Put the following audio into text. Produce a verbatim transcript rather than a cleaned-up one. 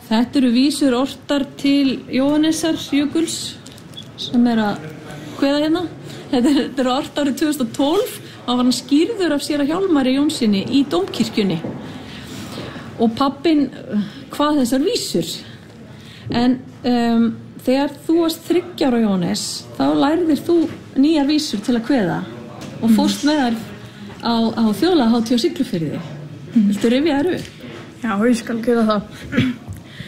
Þetta eru vísur ortar til Jóhannesar Jökuls sem er að kveða hérna. Þetta er, þetta er ort árið tvö þúsund og tólf og var hann skýrður af séra Hjálmari Jónsssyni í Dómkirkjunni. Og pabbinn hvað þessar vísur. En um, þegar þú varst þriggja ára Jóhannes, þá lærðir þú nýjar vísur til að kveða og fórst með þær á, á þjóðlagahátíð á Siglufirði. Mm. Viltu rifja þær upp? Já, ég skal gera það.